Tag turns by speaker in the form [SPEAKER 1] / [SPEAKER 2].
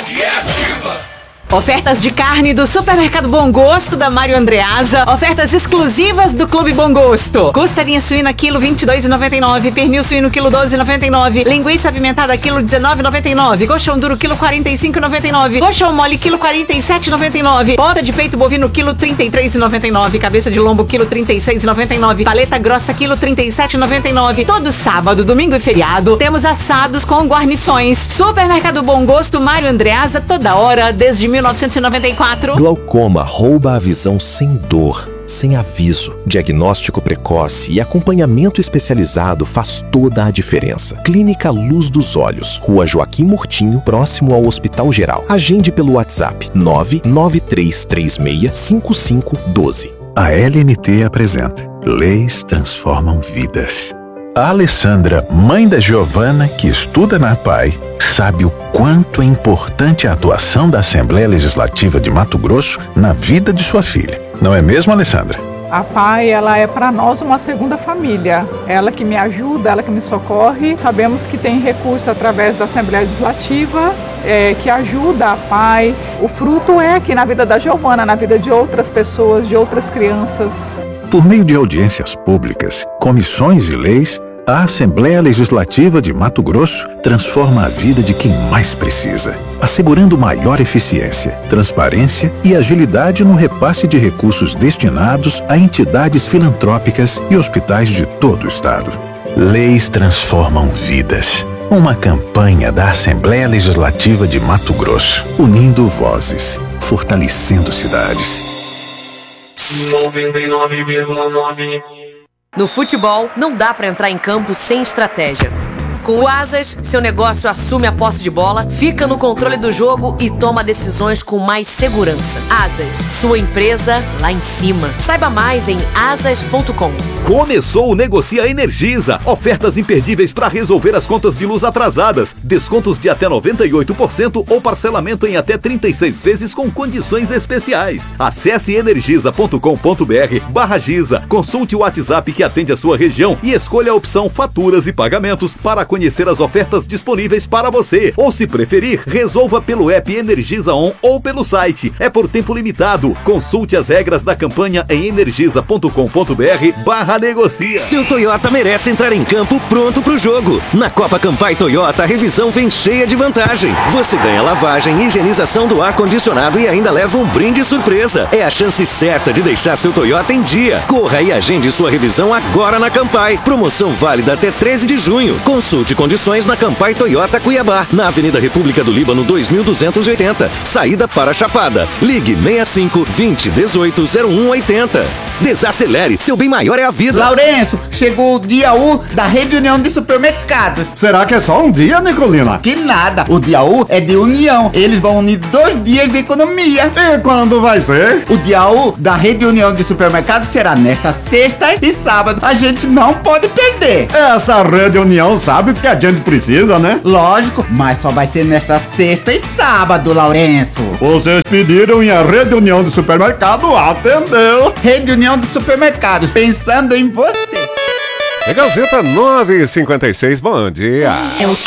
[SPEAKER 1] cidade é ativa.
[SPEAKER 2] Ofertas de carne do Supermercado Bom Gosto da Mário Andreasa. Ofertas exclusivas do Clube Bom Gosto. Costelinha suína quilo R$22,99. Pernil suíno quilo R$12,99. Linguiça apimentada quilo R$19,99. Coxão duro quilo R$45,99. Coxão mole quilo R$47,99. Ponta de peito bovino quilo R$33,99. Cabeça de lombo quilo R$36,99. Paleta grossa quilo R$37,99. Todo sábado, domingo e feriado temos assados com guarnições. Supermercado Bom Gosto Mário Andreasa, toda hora desde 1994.
[SPEAKER 3] Glaucoma rouba a visão sem dor, sem aviso. Diagnóstico precoce e acompanhamento especializado faz toda a diferença. Clínica Luz dos Olhos, Rua Joaquim Murtinho, próximo ao Hospital Geral. Agende pelo WhatsApp 993365512.
[SPEAKER 4] A LNT apresenta Leis Transformam Vidas. A Alessandra, mãe da Giovana, que estuda na PAI, sabe o quanto é importante a atuação da Assembleia Legislativa de Mato Grosso na vida de sua filha. Não é mesmo, Alessandra?
[SPEAKER 5] A PAI, ela é para nós uma segunda família. Ela que me ajuda, ela que me socorre. Sabemos que tem recurso através da Assembleia Legislativa que ajuda a PAI. O fruto é aqui na vida da Giovana, na vida de outras pessoas, de outras crianças.
[SPEAKER 4] Por meio de audiências públicas, comissões e leis, a Assembleia Legislativa de Mato Grosso transforma a vida de quem mais precisa, assegurando maior eficiência, transparência e agilidade no repasse de recursos destinados a entidades filantrópicas e hospitais de todo o estado. Leis Transformam Vidas. Uma campanha da Assembleia Legislativa de Mato Grosso, unindo vozes, fortalecendo cidades.
[SPEAKER 1] 99,9.
[SPEAKER 6] No futebol, não dá pra entrar em campo sem estratégia. Com o Asas, seu negócio assume a posse de bola, fica no controle do jogo e toma decisões com mais segurança. Asas, sua empresa lá em cima. Saiba mais em asas.com.
[SPEAKER 7] Começou o Negocia Energisa. Ofertas imperdíveis para resolver as contas de luz atrasadas. Descontos de até 98% ou parcelamento em até 36 vezes com condições especiais. Acesse energisa.com.br/Giza. Consulte o WhatsApp que atende a sua região e escolha a opção Faturas e Pagamentos para conhecer as ofertas disponíveis para você. Ou, se preferir, resolva pelo app Energisa On ou pelo site. É por tempo limitado. Consulte as regras da campanha em energisa.com.br/negocia.
[SPEAKER 8] Seu Toyota merece entrar em campo pronto pro jogo. Na Copa Campai Toyota, a revisão vem cheia de vantagem. Você ganha lavagem e higienização do ar-condicionado e ainda leva um brinde surpresa. É a chance certa de deixar seu Toyota em dia. Corra e agende sua revisão agora na Campai. Promoção válida até 13 de junho. Consulte condições na Campai Toyota Cuiabá, na Avenida República do Líbano 2280, saída para Chapada. Ligue 65 20 18 0180. Desacelere, seu bem maior é a vida.
[SPEAKER 9] Lourenço, chegou o dia U da Rede União de Supermercados.
[SPEAKER 10] Será que é só um dia, Nicolina?
[SPEAKER 9] Que nada, o dia U é de união. Eles vão unir 2 dias de economia.
[SPEAKER 10] E quando vai ser?
[SPEAKER 9] O dia U da Rede União de Supermercados será nesta sexta e sábado. A gente não pode perder.
[SPEAKER 10] Essa Rede União sabe o que a gente precisa, né?
[SPEAKER 9] Lógico, mas só vai ser nesta sexta e sábado, Lourenço.
[SPEAKER 10] Vocês pediram e a Rede União de Supermercado atendeu.
[SPEAKER 9] Rede União de Supermercados, pensando em você.
[SPEAKER 11] É Gazeta 9h56, bom dia.